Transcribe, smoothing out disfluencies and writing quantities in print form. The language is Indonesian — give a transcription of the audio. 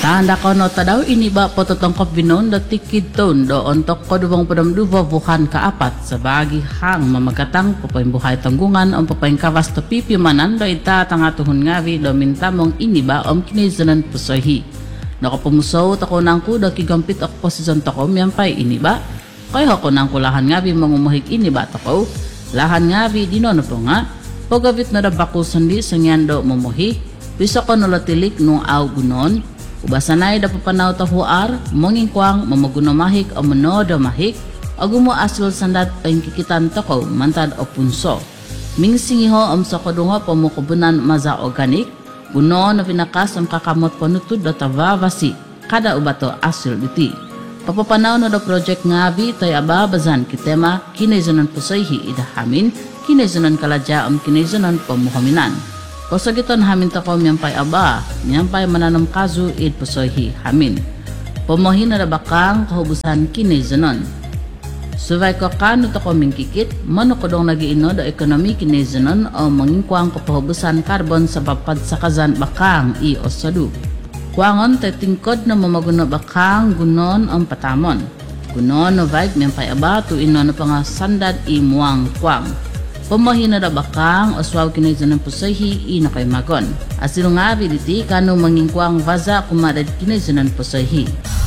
Tanda ko no tadaw iniba po totongkop binon do tikid ton do ontok ko dubang padam duwa bukan kaapat sa bagi hang mamagatang pupain buhay tanggungan om pupain kawas to pipi manan do ita tangatuhon ngavi do mintamong iniba om kinizanan pusohi. Nakapumusaw tako nang ko do kigampit ako posisyon tako miyampay iniba. Kaya ako nang kulahan ngavi mangumuhig iniba tako. Lahan ngavi dinono po nga. Pagavit na rabako sandi sangyando mumuhi. Bisa ko nulatilik nung aw gunon. Ubasanay da papanaw tahuar, mongingkwang mamagunamahik o manodamahik, agumo asul sandat pangkikitan tako mantad o punso. Mingsingiho am sa kodungo pamukubunan maza organik, guno na pinakas ang kakamot panutud da tavavasi, kada ubato asul iti. Papapanaw na da project ngabi tay ababazan kitema kinaizanan pusayhi idahamin, kinaizanan kaladya am kinaizanan pamuhaminan. Posagiton hamin tako miyampay aba, miyampay mananam kazu id posoyhi hamin. Pomohin na bakang kahubusan kinaizanon. Suvay ko kano tako mingkikit, manukodong nagiino do ekonomi kinaizanon o mangingkwang kapahubusan karbon sa papad sa kazan bakang i osadu. Kuangon tay tingkod na mamaguno bakang gunon ang patamon. Gunon no vaik miyampay aba tu ino na panga sandad i muang kwang. Pamahin na bakang oswaw kinaizanan pusayhi ina kay magon. Asilo nga biliti kanong mangingkwang vaza kumadad kinaizanan pusayhi.